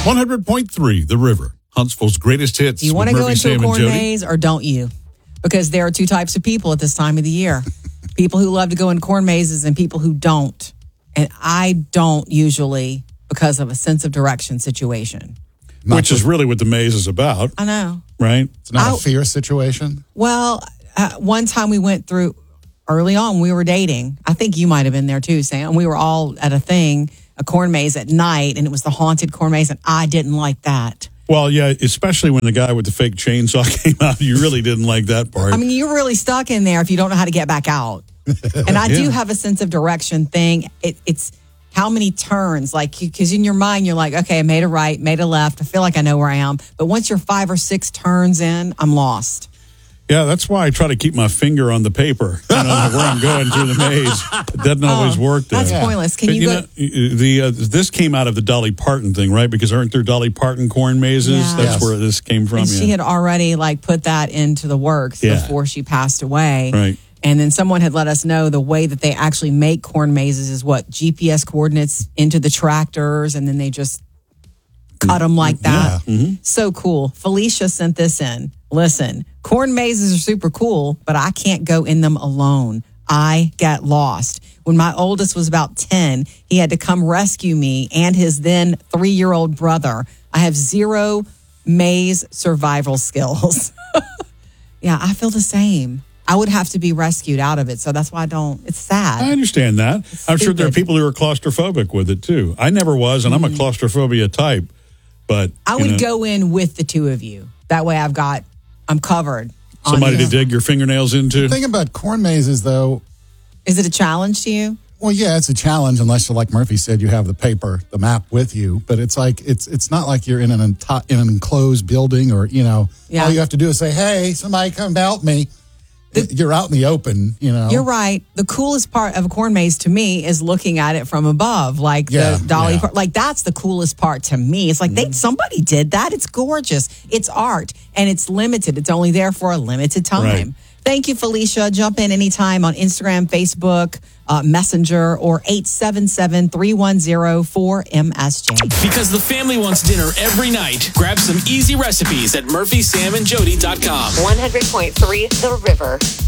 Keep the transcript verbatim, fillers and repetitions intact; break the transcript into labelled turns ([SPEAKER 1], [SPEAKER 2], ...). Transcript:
[SPEAKER 1] one hundred point three, The River. Huntsville's greatest hits.
[SPEAKER 2] Do you want to go into
[SPEAKER 1] Sam
[SPEAKER 2] a corn
[SPEAKER 1] and
[SPEAKER 2] maze or don't you? Because there are two types of people at this time of the year. People who love to go in corn mazes and people who don't. And I don't usually because of a sense of direction situation.
[SPEAKER 1] Not Which is really what the maze is about.
[SPEAKER 2] I know.
[SPEAKER 1] Right?
[SPEAKER 3] It's not
[SPEAKER 2] I,
[SPEAKER 3] a fear situation?
[SPEAKER 2] Well, uh, one time we went through, early on, we were dating. I think you might have been there too, Sam. We were all at a thing, a corn maze at night, and it was the haunted corn maze, and I didn't like that.
[SPEAKER 1] Well, yeah, especially when the guy with the fake chainsaw came out. You really didn't like that part.
[SPEAKER 2] I mean, you're really stuck in there if you don't know how to get back out. And I yeah. do have a sense of direction thing. It, it's how many turns, like, because in your mind, you're like, okay, I made a right, made a left. I feel like I know where I am. But once you're five or six turns in, I'm lost.
[SPEAKER 1] Yeah, that's why I try to keep my finger on the paper, you know, where I'm going through the maze. It doesn't oh, always work there.
[SPEAKER 2] That's yeah. pointless. Can
[SPEAKER 1] but,
[SPEAKER 2] you,
[SPEAKER 1] you
[SPEAKER 2] go?
[SPEAKER 1] Know, the uh, this came out of the Dolly Parton thing, right? Because aren't there Dolly Parton corn mazes?
[SPEAKER 2] Yeah.
[SPEAKER 1] That's
[SPEAKER 3] yes.
[SPEAKER 1] where this came from.
[SPEAKER 2] And
[SPEAKER 1] yeah.
[SPEAKER 2] she had already like put that into the works
[SPEAKER 1] yeah.
[SPEAKER 2] before she passed away.
[SPEAKER 1] Right.
[SPEAKER 2] And then someone had let us know the way that they actually make corn mazes is what? G P S coordinates into the tractors, and then they just cut them like that.
[SPEAKER 3] Yeah.
[SPEAKER 1] Mm-hmm.
[SPEAKER 2] So cool. Felicia sent this in. Listen, corn mazes are super cool, but I can't go in them alone. I get lost. When my oldest was about ten, he had to come rescue me and his then three-year-old brother. I have zero maze survival skills. Yeah, I feel the same. I would have to be rescued out of it, so that's why I don't. It's sad.
[SPEAKER 1] I understand that.
[SPEAKER 2] It's
[SPEAKER 1] I'm sure there are
[SPEAKER 2] stupid.
[SPEAKER 1] people who are claustrophobic with it, too. I never was, and I'm a claustrophobia type. But
[SPEAKER 2] I
[SPEAKER 1] you
[SPEAKER 2] would
[SPEAKER 1] know,
[SPEAKER 2] go in with the two of you. That way I've got, I'm covered. on
[SPEAKER 1] somebody
[SPEAKER 2] you.
[SPEAKER 1] to dig your fingernails into.
[SPEAKER 3] The thing about corn mazes, though,
[SPEAKER 2] Is it a challenge to you?
[SPEAKER 3] well, yeah, it's a challenge unless, you, like Murphy said, you have the paper, the map with you. But it's like it's it's not like you're in an enti- in an enclosed building, or you know,
[SPEAKER 2] Yeah.
[SPEAKER 3] all you have to do is say, "Hey, somebody come help me." You're out in the open, you know.
[SPEAKER 2] You're right. The coolest part of a corn maze to me is looking at it from above, like
[SPEAKER 3] Yeah,
[SPEAKER 2] the Dolly.
[SPEAKER 3] yeah.
[SPEAKER 2] Part. Like that's the coolest part to me. It's like they somebody did that. It's gorgeous. It's art, and it's limited. It's only there for a limited time.
[SPEAKER 1] Right.
[SPEAKER 2] Thank you, Felicia. Jump in anytime on Instagram, Facebook, uh, Messenger, or eight seven seven, three one zero, four M S J.
[SPEAKER 4] Because the family wants dinner every night, grab some easy recipes at murphy sam and jody dot com.
[SPEAKER 5] one hundred point three The River.